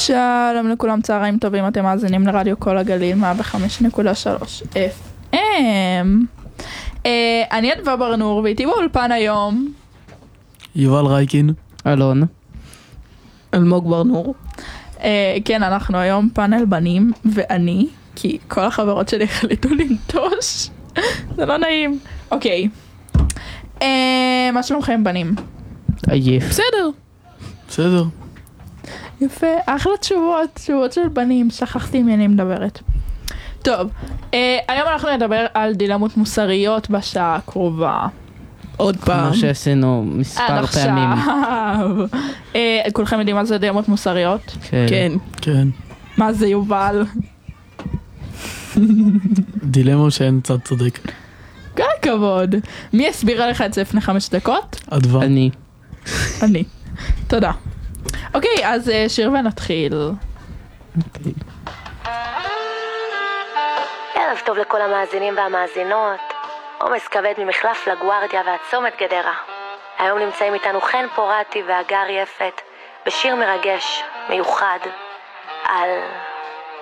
שלום לכולם, צהריים טובים, אתם מאזינים לרדיו כל הגליל 105.3 FM. אני אדווה ברנור ואיתי באולפן היום יובל רייקין, אלון, אלמוג ברנור. כן, אנחנו היום פאנל בנים ואני, כי כל החברות שלי החליטו לנטוש. זה לא נעים. אוקיי, מה שלומכם בנים? עייף. בסדר. יפה, אחלה תשובות של בנים, שכחתי עם מי אני מדברת. טוב, היום אנחנו נדבר על דילמות מוסריות בשעה הקרובה. עוד פעם. כמו שעשינו מספר פעמים. כולכם יודעים מה זה דילמות מוסריות? כן. כן. מה זה יובל? דילמה שאין צד צודק. כל הכבוד. מי הסביר לך את זה לפני 5 דקות? אדווה. אני. תודה. אוקיי, אז שיר ונתחיל. ערב טוב לכל המאזינים והמאזינות. עומס כבד ממחלף לגוארדיה והצומת גדרה. היום נמצאים איתנו חן פורטי והגר יפת בשיר מרגש, מיוחד, על